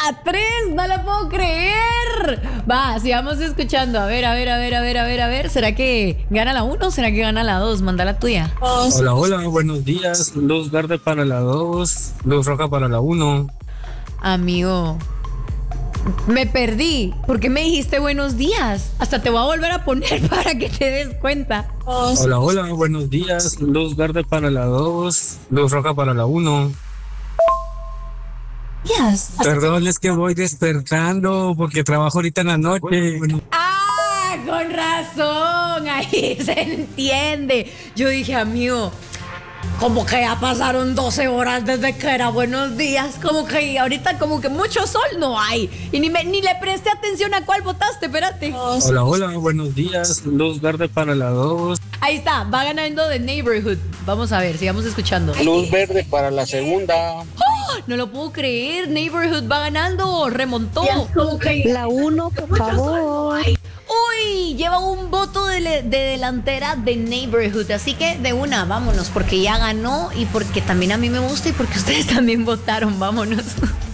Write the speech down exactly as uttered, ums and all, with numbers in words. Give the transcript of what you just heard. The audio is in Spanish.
a tres, no lo puedo creer. Va, sigamos escuchando. A ver, a ver, a ver, a ver, a ver, a ver. ¿Será que gana la uno o será que gana la dos? Manda la tuya. Hola, hola, buenos días. Luz verde para la dos, luz roja para la uno. Amigo, me perdí. ¿Por qué me dijiste buenos días? Hasta te voy a volver a poner para que te des cuenta. Hola, hola, buenos días. Luz verde para la dos, luz roja para la uno. Yes. Perdón, es que voy despertando porque trabajo ahorita en la noche. Bueno, Ah, con razón. Ahí se entiende. Yo dije, amigo, como que ya pasaron doce horas desde que era buenos días. Como que ahorita como que mucho sol no hay. Y ni, me, ni le presté atención a cuál votaste, espérate. hola, hola, buenos días. Luz verde para la dos. Ahí está, va ganando The Neighborhood. Vamos a ver, sigamos escuchando. Luz verde para la segunda. ¡Oh! No lo puedo creer, Neighborhood va ganando, remontó. La uno, por favor. Uy, lleva un voto de, le- de delantera de Neighborhood. Así que de una, vámonos, porque ya ganó y porque también a mí me gusta y porque ustedes también votaron, vámonos.